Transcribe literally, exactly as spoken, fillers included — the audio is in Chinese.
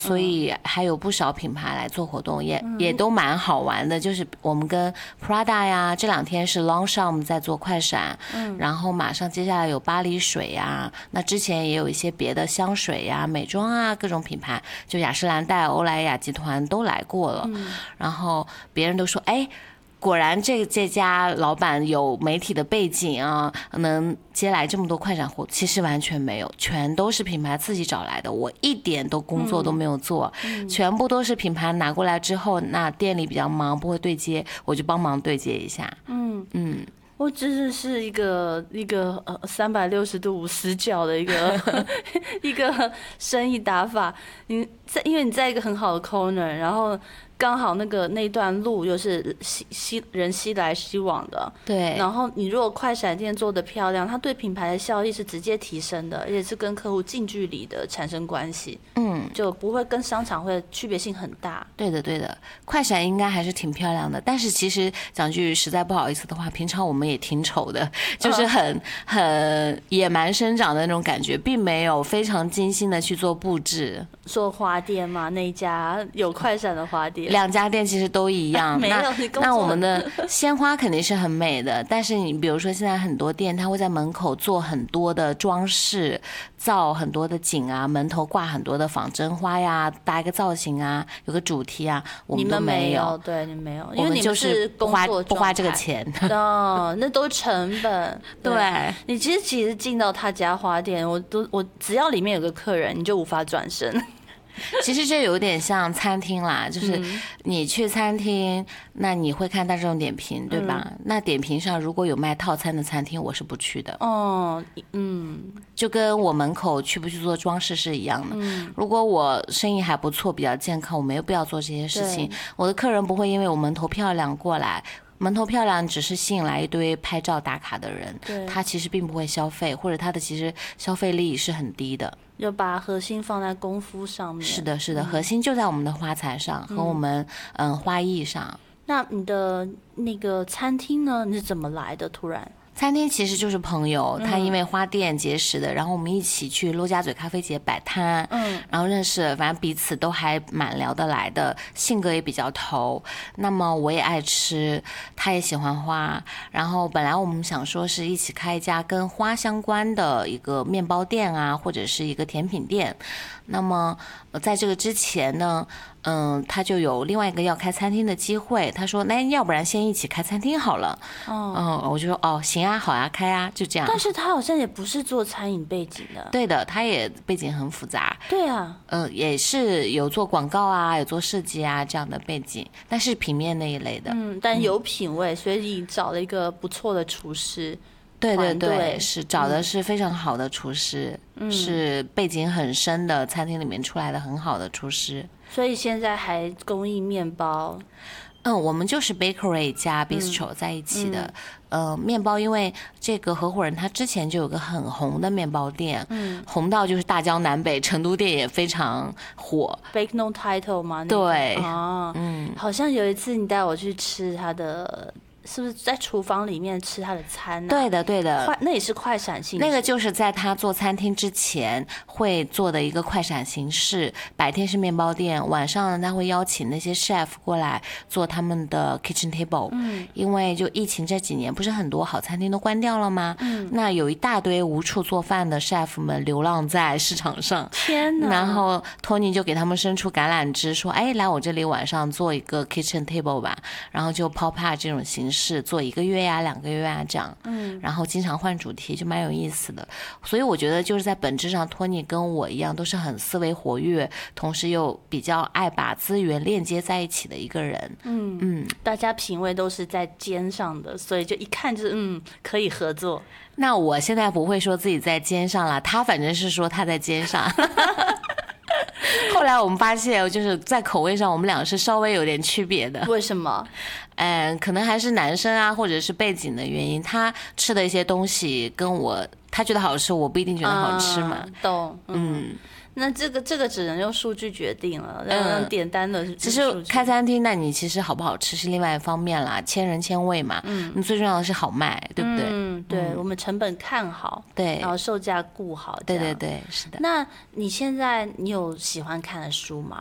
所以还有不少品牌来做活动，也也都蛮好玩的。就是我们跟 Prada 呀，这两天是 Longchamp 在做快闪，嗯，然后马上接下来有巴黎水呀，那之前也有一些别的香水呀、美妆啊各种品牌，就雅诗兰黛、欧莱雅集团都来过了，嗯，然后别人都说，哎。果然这这家老板有媒体的背景啊，能接来这么多快闪活动，其实完全没有，全都是品牌自己找来的，我一点都工作都没有做，嗯、全部都是品牌拿过来之后，那店里比较忙不会对接，我就帮忙对接一下。嗯嗯。 我真的是一个一个呃三百六十度无死角的一个一个生意打法。你在因为你在一个很好的 corner， 然后刚好那个那段路又是西西人西来西往的， 对。 然后你如果快闪店做得漂亮，它对品牌的效益是直接提升的，而且是跟客户近距离的产生关系，嗯，就不会跟商场会区别性很大。 对的，对的，快闪应该还是挺漂亮的，但是其实讲句实在不好意思的话，平常我们也挺丑的，就是很、嗯、很野蛮生长的那种感觉，并没有非常精心的去做布置。 做花店嘛，那一家有快闪的花店。 两家店其实都一样， 没有那那我们的鲜花肯定是很美的，但是你比如说现在很多店，它会在门口做很多的装饰，造很多的景啊，门头挂很多的仿真花呀，搭一个造型啊，有个主题啊，我们都没有。 你们没有，对，你没有，因为你们是不花不花这个钱。 哦，那都是成本。 对， 对你其实其实进到他家花店，我都我只要里面有个客人，你就无法转身。 其实这有点像餐厅啦，就是你去餐厅，那你会看大众点评，对吧？嗯、那点评上如果有卖套餐的餐厅，我是不去的。哦，嗯，就跟我门口去不去做装饰是一样的。嗯、如果我生意还不错，比较健康，我没有必要做这些事情。我的客人不会因为我门头漂亮过来。门头漂亮只是吸引来一堆拍照打卡的人，他其实并不会消费，或者他的其实消费力是很低的。 要把核心放在功夫上面。 是的，是的，嗯、核心就在我们的花材上和我们嗯花艺上。 那你的那个餐厅呢？你是怎么来的？突然？ 餐厅其实就是朋友，他因为花店结识的，然后我们一起去陆家嘴咖啡节摆摊，嗯，然后认识，反正彼此都还蛮聊得来的，性格也比较投。那么我也爱吃，他也喜欢花，然后本来我们想说是一起开一家跟花相关的一个面包店啊，或者是一个甜品店。那么在这个之前呢，嗯，他就有另外一个要开餐厅的机会，他说那要不然先一起开餐厅好了。哦，嗯，我就说哦行啊，好啊，开啊，就这样。 但是他好像也不是做餐饮背景的。 对的，他也背景很复杂。 对啊， 嗯，也是有做广告啊，有做设计啊这样的背景，但是平面那一类的。 嗯，但有品味，嗯、所以找了一个不错的厨师。 对对对，是找的是非常好的厨师，嗯、是背景很深的餐厅里面出来的很好的厨师。 所以现在还供应面包。 嗯，我们就是 bakery 加 bistro 在一起的。嗯、呃，面包因为这个合伙人他之前就有个很红的面包店，嗯，红到就是大江南北，成都店也非常火。 Bake No Title 吗？ 那个、对， 啊，嗯，好像有一次你带我去吃他的。是不是在厨房里面吃他的餐、啊？ 对的，对的， 快那也是快闪形式。 那个就是在他做餐厅之前会做的一个快闪形式。白天是面包店，晚上呢他会邀请那些 chef 过来做他们的 kitchen table。嗯，因为就疫情这几年，不是很多好餐厅都关掉了吗？嗯，那有一大堆无处做饭的 chef 们流浪在市场上。 天哪！ 然后 Tony 就给他们伸出橄榄枝，说：“哎，来我这里晚上做一个 kitchen table 吧。”然后就 pop up 这种形式。是做一个月呀、两个月啊这样，嗯，然后经常换主题，就蛮有意思的。所以我觉得就是在本质上，托尼跟我一样，都是很思维活跃，同时又比较爱把资源链接在一起的一个人。 嗯嗯，大家品味都是在肩上的，所以就一看就是嗯可以合作。 那我现在不会说自己在肩上了，他反正是说他在肩上。后来我们发现，就是在口味上，我们俩是稍微有点区别的。 为什么？ 嗯，可能还是男生啊，或者是背景的原因。他吃的一些东西跟我，他觉得好吃，我不一定觉得好吃嘛。 嗯、懂，嗯。嗯那这个这个只能用数据决定了，嗯，点单的。 其实开餐厅，那你其实好不好吃是另外一方面啦，千人千味嘛。嗯，你最重要的是好卖，对不对？ 嗯，对，嗯、我们们成本看好， 对， 然后售价顾好， 对对对，是的。 那你现在你有喜欢看的书吗？